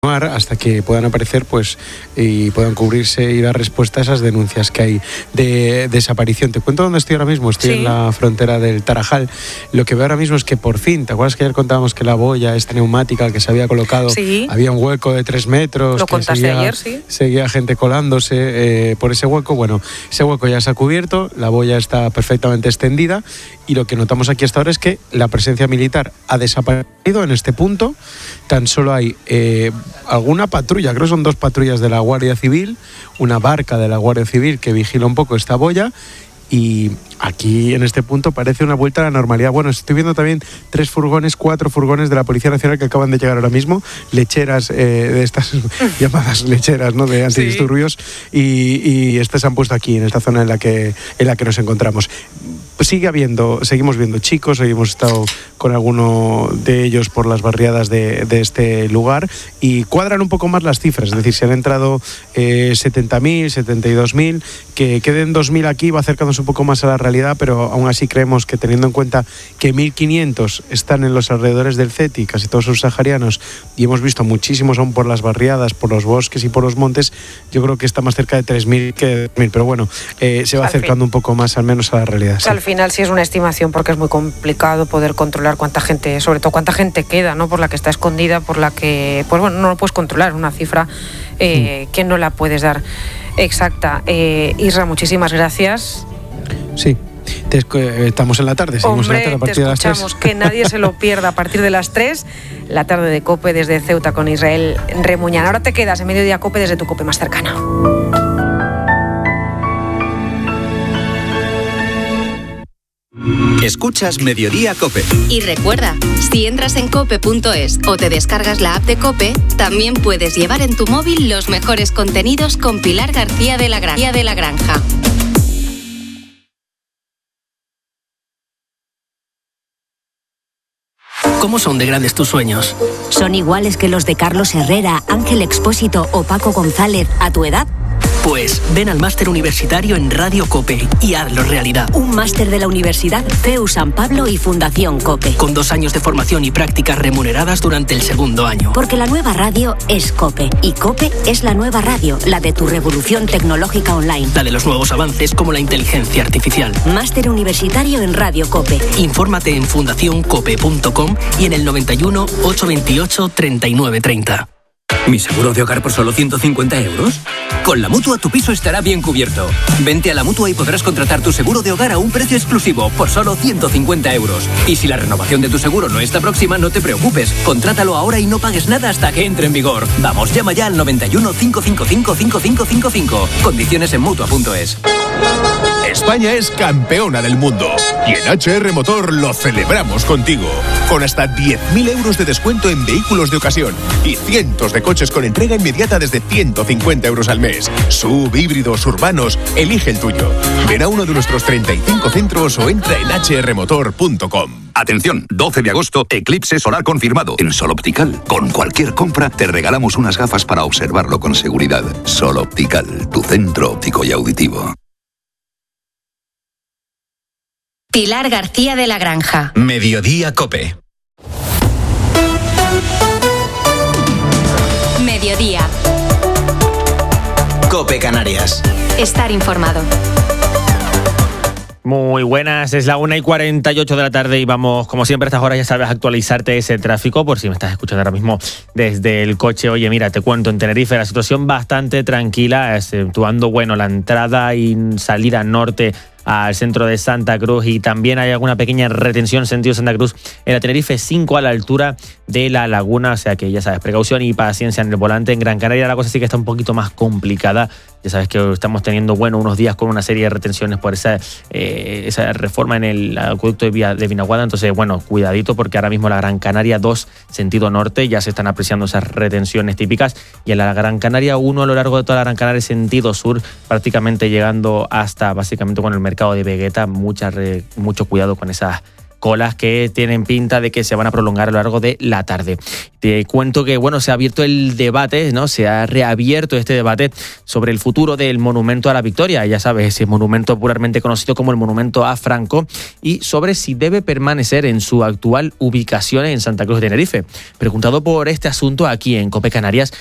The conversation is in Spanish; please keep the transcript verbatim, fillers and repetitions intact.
hasta que puedan aparecer pues y puedan cubrirse y dar respuesta a esas denuncias que hay de desaparición. Te cuento dónde estoy ahora mismo. Estoy sí. en la frontera del Tarajal. Lo que veo ahora mismo es que por fin, ¿te acuerdas que ayer contábamos que la boya esta neumática que se había colocado, sí. había un hueco de tres metros? Lo contaste seguía, ayer, sí. Seguía gente colándose eh, por ese hueco. Bueno, ese hueco ya se ha cubierto, la boya está perfectamente extendida y lo que notamos aquí hasta ahora es que la presencia militar ha desaparecido en este punto. Tan solo hay eh, alguna patrulla, creo que son dos patrullas de la Guardia Civil, una barca de la Guardia Civil que vigila un poco esta boya. Y aquí en este punto parece una vuelta a la normalidad. Bueno, estoy viendo también tres furgones, cuatro furgones de la Policía Nacional que acaban de llegar ahora mismo, lecheras eh, de estas llamadas lecheras, ¿no?, de antidisturbios, sí. y, y estas se han puesto aquí en esta zona en la que en la que nos encontramos. Pues sigue habiendo, seguimos viendo chicos, hoy hemos estado con alguno de ellos por las barriadas de, de este lugar y cuadran un poco más las cifras, es decir, si han entrado eh, setenta mil, setenta y dos mil, que queden dos mil aquí va acercándose un poco más a la realidad, pero aún así creemos que teniendo en cuenta que mil quinientos están en los alrededores del C E T I, casi todos subsaharianos, y hemos visto muchísimos aún por las barriadas, por los bosques y por los montes, yo creo que está más cerca de tres mil que de dos mil, pero bueno, eh, se va acercando un poco más al menos a la realidad. Sí. Al final sí es una estimación porque es muy complicado poder controlar cuánta gente, sobre todo cuánta gente queda, ¿no?, por la que está escondida, por la que, pues bueno, no lo puedes controlar, una cifra eh, mm. que no la puedes dar exacta. Eh, Isra, muchísimas gracias. Sí. Te, estamos en la tarde, seguimos Hombre, en la tarde a partir de las tres. Que nadie se lo pierda a partir de las tres, la tarde de COPE desde Ceuta con Israel Remuñán. Ahora te quedas en Mediodía COPE desde tu COPE más cercana. Escuchas Mediodía COPE. Y recuerda, si entras en cope punto es o te descargas la app de COPE, también puedes llevar en tu móvil los mejores contenidos con Pilar García de la Granja. De la Granja. ¿Cómo son de grandes tus sueños? ¿Son iguales que los de Carlos Herrera, Ángel Expósito o Paco González a tu edad? Pues ven al máster universitario en Radio COPE y hazlo realidad. Un máster de la Universidad C E U San Pablo y Fundación COPE. Con dos años de formación y prácticas remuneradas durante el segundo año. Porque la nueva radio es COPE y COPE es la nueva radio, la de tu revolución tecnológica online. La de los nuevos avances como la inteligencia artificial. Máster universitario en Radio COPE. Infórmate en fundación cope punto com y en el noventa y uno, ochocientos veintiocho, treinta y nueve treinta. ¿Mi seguro de hogar por solo ciento cincuenta euros? Con la Mutua tu piso estará bien cubierto. Vente a la Mutua y podrás contratar tu seguro de hogar a un precio exclusivo por solo ciento cincuenta euros. Y si la renovación de tu seguro no está próxima, no te preocupes. Contrátalo ahora y no pagues nada hasta que entre en vigor. Vamos, llama ya al noventa y uno, cinco cinco cinco, cinco cinco cinco cinco. Condiciones en Mutua punto es. España es campeona del mundo y en H R Motor lo celebramos contigo. Con hasta diez mil euros de descuento en vehículos de ocasión y cientos de coches con entrega inmediata desde ciento cincuenta euros al mes. Sub, híbridos, urbanos, elige el tuyo. Ven a uno de nuestros treinta y cinco centros o entra en hache erre motor punto com. Atención, doce de agosto, eclipse solar confirmado. En Sol Optical, con cualquier compra, te regalamos unas gafas para observarlo con seguridad. Sol Optical, tu centro óptico y auditivo. Pilar García de la Granja. Mediodía COPE. Mediodía. COPE Canarias. Estar informado. Muy buenas, es la una y cuarenta y ocho de la tarde y vamos, como siempre a estas horas ya sabes, a actualizarte ese tráfico por si me estás escuchando ahora mismo desde el coche. Oye, mira, te cuento, en Tenerife la situación bastante tranquila, exceptuando, bueno, la entrada y salida norte al centro de Santa Cruz, y también hay alguna pequeña retención sentido Santa Cruz en la Tenerife cinco a la altura de la Laguna, o sea que ya sabes, precaución y paciencia en el volante. En Gran Canaria la cosa sí que está un poquito más complicada, ya sabes que estamos teniendo, bueno, unos días con una serie de retenciones por esa, eh, esa reforma en el acueducto de, Vía, de Vinaguada, entonces bueno, cuidadito porque ahora mismo la Gran Canaria dos sentido norte ya se están apreciando esas retenciones típicas, y en la Gran Canaria uno a lo largo de toda la Gran Canaria sentido sur, prácticamente llegando hasta básicamente con el mercado de Vegueta, mucha re, mucho cuidado con esas colas que tienen pinta de que se van a prolongar a lo largo de la tarde. Te cuento que, bueno, se ha abierto el debate, ¿no? Se ha reabierto este debate sobre el futuro del Monumento a la Victoria, ya sabes, ese monumento popularmente conocido como el Monumento a Franco, y sobre si debe permanecer en su actual ubicación en Santa Cruz de Tenerife. Preguntado por este asunto aquí en COPE Canarias,